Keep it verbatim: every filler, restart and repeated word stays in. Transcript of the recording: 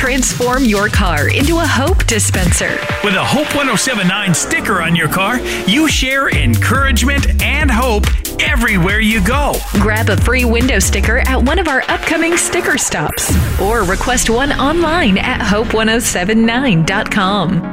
Transform your car into a Hope dispenser. With a Hope one oh seven point nine sticker on your car, you share encouragement and hope everywhere you go. Grab a free window sticker at one of our upcoming sticker stops or request one online at hope ten seventy-nine dot com.